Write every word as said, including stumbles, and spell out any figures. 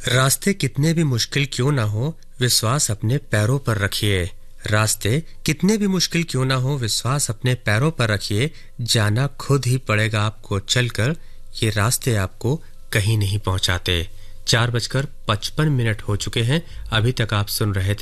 रास्ते कितने भी मुश्किल क्यों ना हो, विश्वास अपने पैरों पर रखिए। रास्ते कितने भी मुश्किल क्यों ना हो, विश्वास अपने पैरों पर रखिए। जाना खुद ही पड़ेगा आपको चलकर, ये रास्ते आपको कहीं नहीं पहुंचाते। चार बजकर पचपन मिनट हो चुके हैं। अभी तक आप सुन रहे थे